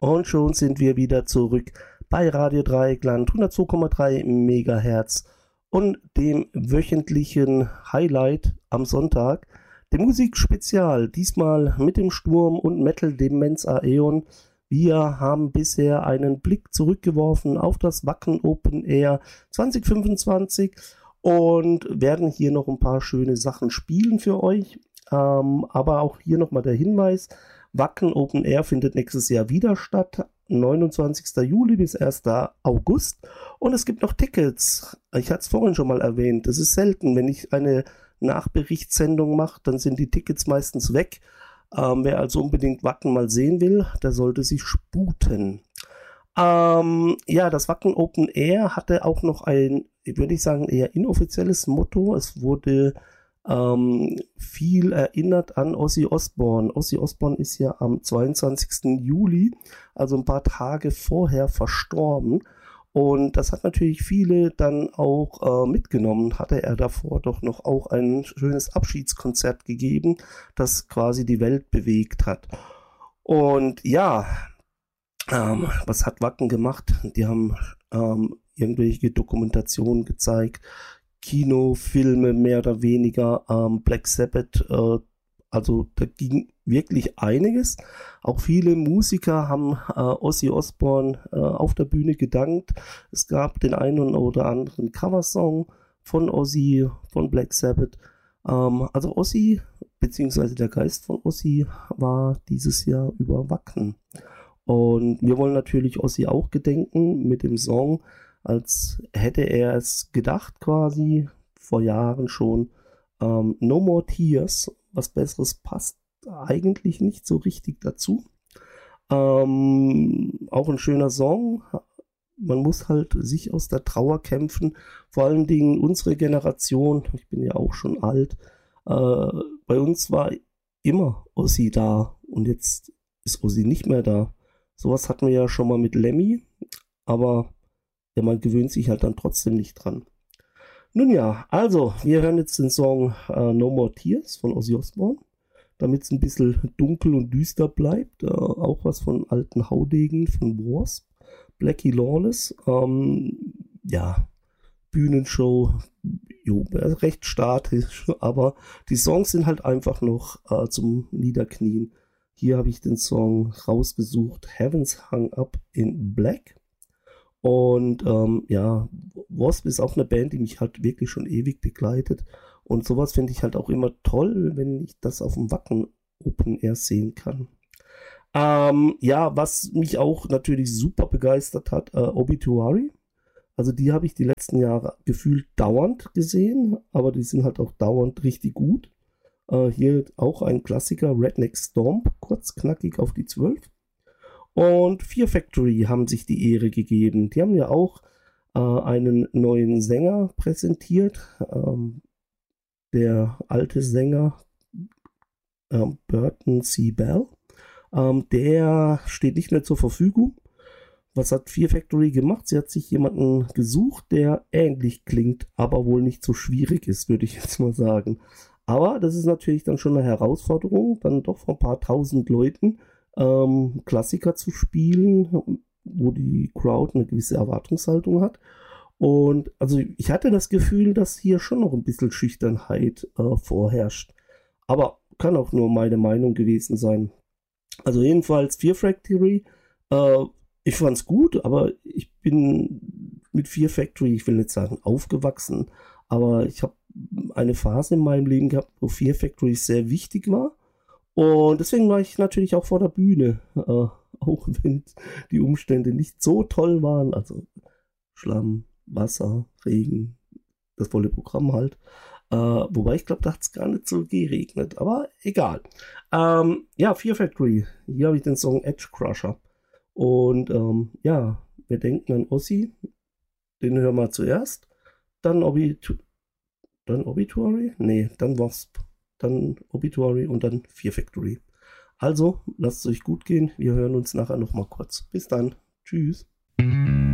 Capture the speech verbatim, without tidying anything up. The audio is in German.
Und schon sind wir wieder zurück bei Radio Dreieckland hundertzwei Komma drei Megahertz und dem wöchentlichen Highlight am Sonntag, dem Musikspezial, diesmal mit dem Sturm und Metal Demenz Aeon. Wir haben bisher einen Blick zurückgeworfen auf das Wacken Open Air zwanzig fünfundzwanzig und werden hier noch ein paar schöne Sachen spielen für euch. Ähm, aber auch hier nochmal der Hinweis, Wacken Open Air findet nächstes Jahr wieder statt, neunundzwanzigster Juli bis erster August. Und es gibt noch Tickets. Ich hatte es vorhin schon mal erwähnt. Das ist selten, wenn ich eine Nachberichtssendung mache, dann sind die Tickets meistens weg. Ähm, wer also unbedingt Wacken mal sehen will, der sollte sich sputen. Ähm, ja, das Wacken Open Air hatte auch noch ein, würde ich sagen, eher inoffizielles Motto. Es wurde ähm, viel erinnert an Ozzy Osbourne. Ozzy Osbourne ist ja am zweiundzwanzigsten Juli, also ein paar Tage vorher, verstorben. Und das hat natürlich viele dann auch äh, mitgenommen. Hatte er davor doch noch auch ein schönes Abschiedskonzert gegeben, das quasi die Welt bewegt hat. Und ja, ähm, was hat Wacken gemacht? Die haben ähm, irgendwelche Dokumentationen gezeigt, Kinofilme mehr oder weniger, ähm, Black Sabbath, äh, also da ging wirklich einiges. Auch viele Musiker haben äh, Ozzy Osbourne äh, auf der Bühne gedankt. Es gab den einen oder anderen Coversong von Ozzy, von Black Sabbath. Ähm, also Ozzy, beziehungsweise der Geist von Ozzy, war dieses Jahr über Wacken. Und wir wollen natürlich Ozzy auch gedenken mit dem Song, als hätte er es gedacht quasi, vor Jahren schon. Ähm, No More Tears, was Besseres passt eigentlich nicht so richtig dazu. Ähm, auch ein schöner Song. Man muss halt sich aus der Trauer kämpfen. Vor allen Dingen unsere Generation, ich bin ja auch schon alt, äh, bei uns war immer Ozzy da und jetzt ist Ozzy nicht mehr da. Sowas hatten wir ja schon mal mit Lemmy, aber ja, man gewöhnt sich halt dann trotzdem nicht dran. Nun ja, also, wir hören jetzt den Song uh, No More Tears von Ozzy Osbourne, damit es ein bisschen dunkel und düster bleibt. Uh, auch was von alten Haudegen, von Wasp, Blackie Lawless. Ähm, ja, Bühnenshow, jo, recht statisch, aber die Songs sind halt einfach noch uh, zum Niederknien. Hier habe ich den Song rausgesucht, Heavens Hung Up in Black. Und ähm, ja, Wasp ist auch eine Band, die mich halt wirklich schon ewig begleitet. Und sowas finde ich halt auch immer toll, wenn ich das auf dem Wacken Open Air sehen kann. Ähm, ja, was mich auch natürlich super begeistert hat, äh, Obituary. Also die habe ich die letzten Jahre gefühlt dauernd gesehen, aber die sind halt auch dauernd richtig gut. Äh, hier auch ein Klassiker, Redneck Stomp, kurz knackig auf die zwölf. Und Fear Factory haben sich die Ehre gegeben. Die haben ja auch äh, einen neuen Sänger präsentiert. Ähm, der alte Sänger äh, Burton C. Bell, ähm, der steht nicht mehr zur Verfügung. Was hat Fear Factory gemacht? Sie hat sich jemanden gesucht, der ähnlich klingt, aber wohl nicht so schwierig ist, würde ich jetzt mal sagen. Aber das ist natürlich dann schon eine Herausforderung, dann doch vor ein paar tausend Leuten Ähm, Klassiker zu spielen, wo die Crowd eine gewisse Erwartungshaltung hat. Und also ich hatte das Gefühl, dass hier schon noch ein bisschen Schüchternheit äh, vorherrscht. Aber kann auch nur meine Meinung gewesen sein. Also jedenfalls Fear Factory, äh, ich fand's gut, aber ich bin mit Fear Factory, ich will nicht sagen aufgewachsen, aber ich habe eine Phase in meinem Leben gehabt, wo Fear Factory sehr wichtig war. Und deswegen war ich natürlich auch vor der Bühne, äh, auch wenn die Umstände nicht so toll waren, also Schlamm, Wasser, Regen, das volle Programm halt. Äh, wobei ich glaube, da hat es gar nicht so geregnet, aber egal. Ähm, ja, Fear Factory, hier habe ich den Song Edge Crusher. Und ähm, ja, wir denken an Ozzy, den hören wir zuerst, dann, Obitu- dann Obituary, nee, dann Wasp. Dann Obituary und dann Fear Factory. Also, lasst es euch gut gehen. Wir hören uns nachher nochmal kurz. Bis dann. Tschüss.